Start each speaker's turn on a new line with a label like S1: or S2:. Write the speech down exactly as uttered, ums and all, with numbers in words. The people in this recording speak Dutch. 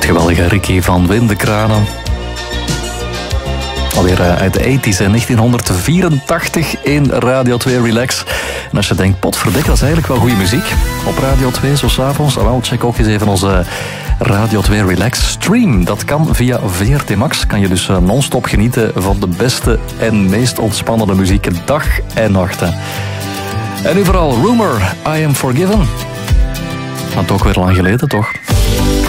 S1: Geweldige Ricky van Wim de Kranen. Alweer uit de tachtiger, negentien vierentachtig in Radio twee Relax. En als je denkt, potverdikke, dat is eigenlijk wel goede muziek. Op Radio twee, zo 's avonds. Wel, check ook eens even onze Radio twee Relax stream. Dat kan via V R T Max. Kan je dus non-stop genieten van de beste en meest ontspannende muziek dag en nacht. En nu vooral Rumor, I Am Forgiven. Dat is ook weer lang geleden, toch?